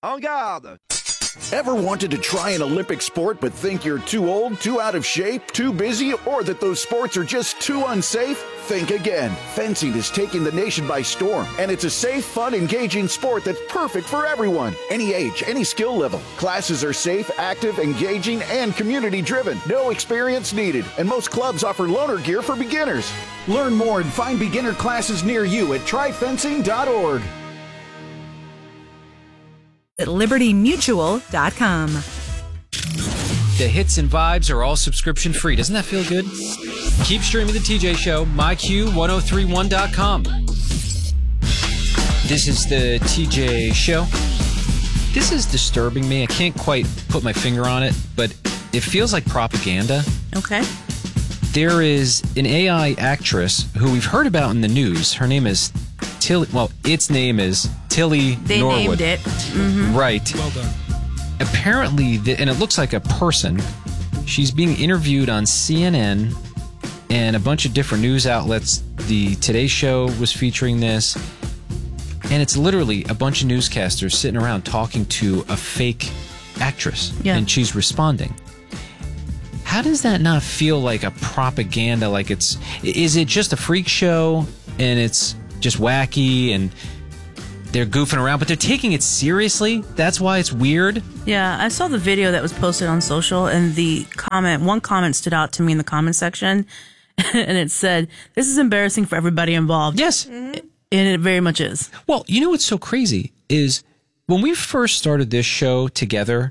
En garde! Ever wanted to try an Olympic sport but think you're too old, too out of shape, too busy, or that those sports are just too unsafe? Think again. Fencing is taking the nation by storm, and it's a safe, fun, engaging sport that's perfect for everyone. Any age, any skill level. Classes are safe, active, engaging, and community-driven. No experience needed, and most clubs offer loaner gear for beginners. Learn more and find beginner classes near you at tryfencing.org. At libertymutual.com. The hits and vibes are all subscription free. Doesn't that feel good? Keep streaming the TJ Show, myq1031.com. This is the TJ Show. This is disturbing me. I can't quite put my finger on it, but it feels like propaganda. Okay. There is an AI actress who we've heard about in the news. Her name is Tilly. Well, its name is Tilly Norwood. They named it. Mm-hmm. Right. Well done. Apparently, and it looks like a person, she's being interviewed on CNN and a bunch of different news outlets. The Today Show was featuring this. And it's literally a bunch of newscasters sitting around talking to a fake actress. Yeah. And she's responding. How does that not feel like a propaganda? Like is it just a freak show and it's just wacky and they're goofing around, but they're taking it seriously? That's why it's weird. Yeah, I saw the video that was posted on social, and one comment stood out to me in the comment section, and it said, "This is embarrassing for everybody involved." Yes. And it very much is. Well, you know what's so crazy is when we first started this show together,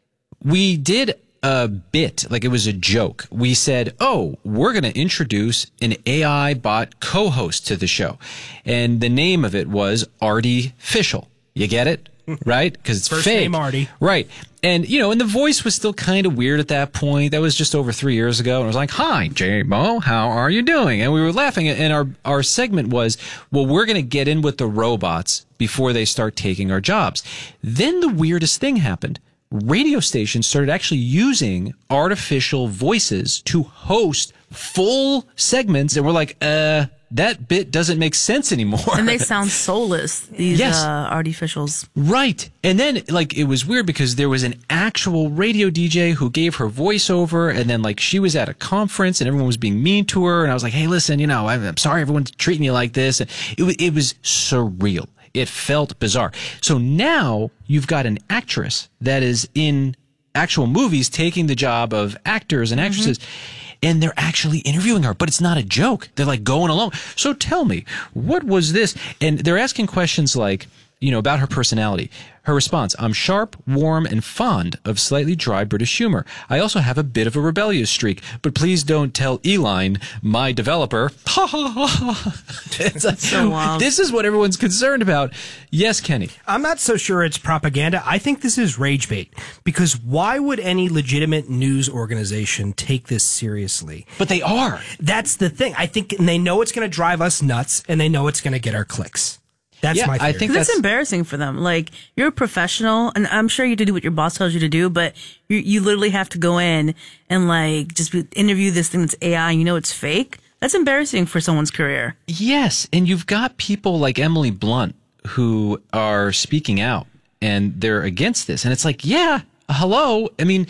we did a bit, like it was a joke. We said, we're going to introduce an AI bot co-host to the show. And the name of it was Artificial. You get it? Right? Because it's First fake. name Artie. Right. And, and the voice was still kind of weird at that point. That was just over 3 years ago. And I was like, "Hi, J-Mo, how are you doing?" And we were laughing. And our segment was, well, we're going to get in with the robots before they start taking our jobs. Then the weirdest thing happened. Radio stations started actually using artificial voices to host full segments. And we're like, that bit doesn't make sense anymore. And they sound soulless, these artificials. Right. And then, it was weird because there was an actual radio DJ who gave her voiceover, and then, she was at a conference and everyone was being mean to her. And I was like, "Hey, listen, I'm sorry everyone's treating you like this." And it was surreal. It felt bizarre. So now you've got an actress that is in actual movies taking the job of actors and actresses, and they're actually interviewing her, but it's not a joke. They're going along. So tell me, what was this? And they're asking questions like, about her personality. Her response: "I'm sharp, warm, and fond of slightly dry British humor. I also have a bit of a rebellious streak, but please don't tell Eline, my developer." Ha ha ha. It's so wild. This is what everyone's concerned about. Yes, Kenny. I'm not so sure it's propaganda. I think this is rage bait. Because why would any legitimate news organization take this seriously? But they are. That's the thing. I think and they know it's going to drive us nuts, and they know it's going to get our clicks. That's my theory. I think that's embarrassing for them. You're a professional, and I'm sure you do what your boss tells you to do, but you literally have to go in and just interview this thing that's AI. And it's fake. That's embarrassing for someone's career. Yes, and you've got people like Emily Blunt who are speaking out, and they're against this. And it's hello. I mean,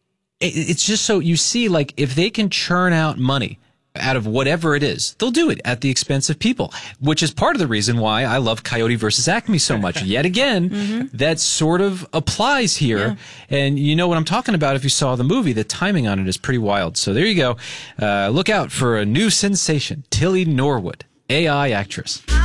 it's just so you see, if they can churn out money out of whatever it is, they'll do it at the expense of people, which is part of the reason why I love Coyote versus Acme so much. Yet again, that sort of applies here. Yeah. And you know what I'm talking about if you saw the movie. The timing on it is pretty wild. So there you go. Look out for a new sensation, Tilly Norwood, AI actress.